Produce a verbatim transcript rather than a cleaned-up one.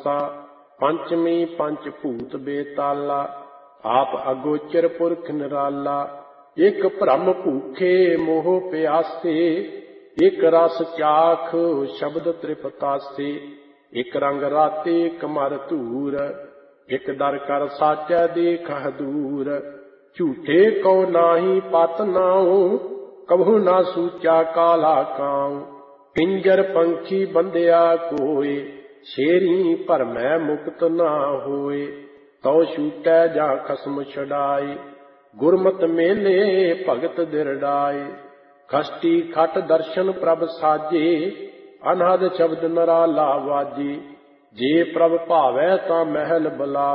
ਪਾਸਾ। ਪੰਚਮੀ ਪੰਚ ਭੂਤ ਬੇਤਾਲਾ, ਆਪ ਅਗੋਚਰ ਪੁਰਖ ਨਿਰਾਲਾ। ਇੱਕ ਭ੍ਰਮ ਭੂਖੇ ਮੋਹ ਪਿਆਸੇ, ਇੱਕ ਰਸ ਚਾਖ ਸ਼ਬਦ ਤ੍ਰਿਪਤਾਸੇ। ਇੱਕ ਰੰਗ ਰਾਤੇ ਇੱਕ ਮਰ ਧੂਰ, ਇੱਕ ਦਰ ਕਰ ਸਾਚੈ ਦੇਖ ਹਦੂਰ। ਝੂਠੇ ਕਉ ਨਾਹੀ ਪਤ ਨਾਉ, ਕਬਹੂ ਨਾ ਸੂਚਾ ਕਾਲਾ ਕਾਉ। ਪਿੰਜਰ ਪੰਖੀ ਬੰਧਿਆ ਕੋਇ, ਸ਼ੇਰੀ ਭਰਮੈ ਮੁਕਤ ਨਾ ਹੋਏ। ਤਉ ਛੂਟੈ ਜਾਂ ਖਸਮ ਛੁਡਾਏ, ਗੁਰਮਤਿ ਮੇਲੇ ਭਗਤ ਦਿਰੜਾਏ। ਖਸਟੀ ਖਟ ਦਰਸ਼ਨ ਪ੍ਰਭ ਸਾਜੇ, ਅਨਹਦ ਸ਼ਬਦ ਨਰਾਲਾ ਵਾਜੇ। ਜੇ ਪ੍ਰਭ ਭਾਵੈ ਤਾਂ ਮਹਿਲ ਬੁਲਾਵੇ,